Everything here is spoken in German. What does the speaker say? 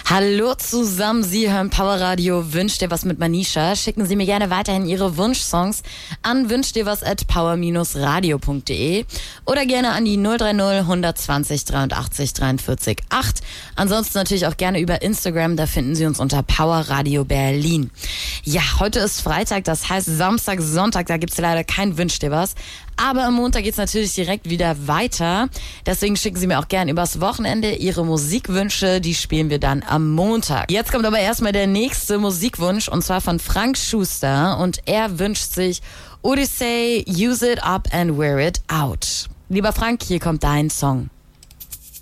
Hallo zusammen, Sie hören Power Radio Wünsch dir was mit Manisha. Schicken Sie mir gerne weiterhin Ihre Wunschsongs an wünschdirwas@power-radio.de oder gerne an die 030 120 83 43 8. Ansonsten natürlich auch gerne über Instagram, da finden Sie uns unter Power Radio Berlin. Ja, heute ist Freitag, das heißt Samstag, Sonntag, da gibt's leider kein Wünsch dir was. Aber am Montag geht's natürlich direkt wieder weiter. Deswegen schicken Sie mir auch gerne übers Wochenende Ihre Musikwünsche. Die spielen wir dann am Montag. Jetzt kommt aber erstmal der nächste Musikwunsch und zwar von Frank Schuster und er wünscht sich Odyssey, Use It Up and Wear It Out. Lieber Frank, hier kommt dein Song.